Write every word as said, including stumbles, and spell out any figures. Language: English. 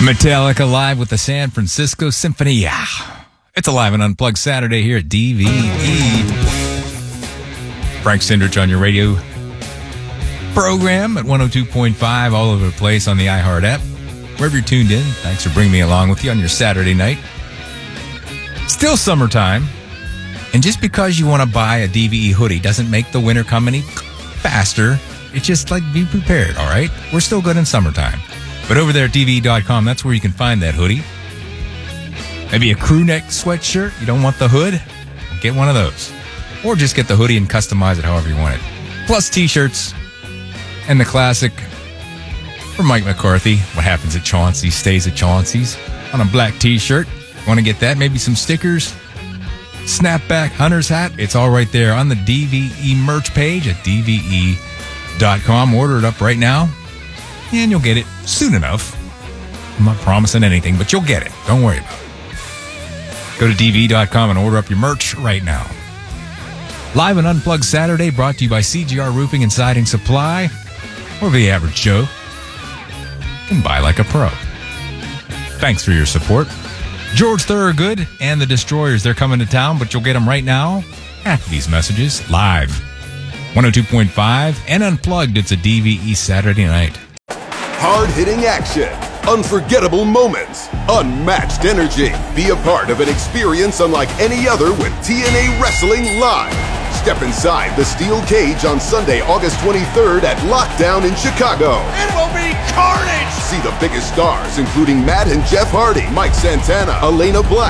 Metallica live with the San Francisco Symphony. Yeah. It's a live and unplugged Saturday here at D V E. Frank Sindrich on your radio program at one oh two point five all over the place on the iHeart app. Wherever you're tuned in, thanks for bringing me along with you on your Saturday night. Still summertime. And just because you want to buy a D V E hoodie doesn't make the winter come any faster. It's just like be prepared, all right? We're still good in summertime. But over there at D V E dot com, that's where you can find that hoodie. Maybe a crew neck sweatshirt. You don't want the hood? Well, get one of those. Or just get the hoodie and customize it however you want it. Plus t-shirts and the classic from Mike McCarthy. What happens at Chauncey's stays at Chauncey's on a black t-shirt. Want to get that? Maybe some stickers. Snapback hunter's hat. It's all right there on the D V E merch page at D V E dot com. Order it up right now. And you'll get it soon enough. I'm not promising anything, but you'll get it. Don't worry about it. Go to D V E dot com and order up your merch right now. Live and Unplugged Saturday brought to you by C G R Roofing and Siding Supply. Or the average Joe can buy like a pro. Thanks for your support. George Thorogood and the Destroyers, they're coming to town, but you'll get them right now after these messages live. one oh two point five and Unplugged, it's a D V E Saturday night. Hard-hitting action, unforgettable moments, unmatched energy. Be a part of an experience unlike any other with T N A Wrestling Live. Step inside the steel cage on Sunday, August twenty-third at Lockdown in Chicago. It will be carnage! See the biggest stars, including Matt and Jeff Hardy, Mike Santana, Elena Black,